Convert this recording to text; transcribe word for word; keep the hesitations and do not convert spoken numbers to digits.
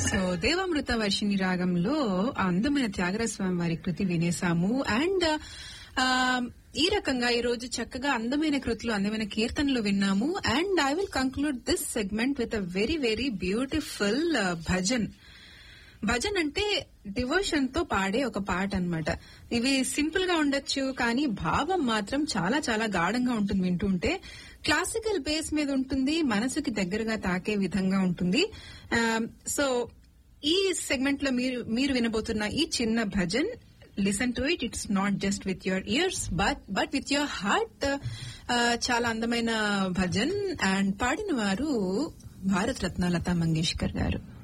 So దేవామృత Varshini రాగంలో ఆ అందమైన త్యాగరాజ స్వామి వారి కృతి వినేశాము. అండ్ ఈ రకంగా ఈ రోజు చక్కగా అందమైన కృతులు, అందమైన కీర్తనలు విన్నాము. And I will conclude this segment with a very very beautiful bhajan. Bhajan అంటే డివోషన్ తో పాడే ఒక పాట అన్నమాట. ఇవి సింపుల్ గా ఉండొచ్చు, కానీ భావం మాత్రం చాలా చాలా గాఢంగా ఉంటుంది. వింటుంటే క్లాసికల్ బేస్ మీద ఉంటుంది, మనసుకి దగ్గరగా తాకే విధంగా ఉంటుంది. సో ఈ సెగ్మెంట్ లో మీరు మీరు వినబోతున్న ఈ చిన్న bhajan, listen to it. It's not just with your years but but with your heart. చాలా అందమైన భజన్. అండ్ పాడిన వారు భారత రత్న లతా మంగేష్కర్ గారు.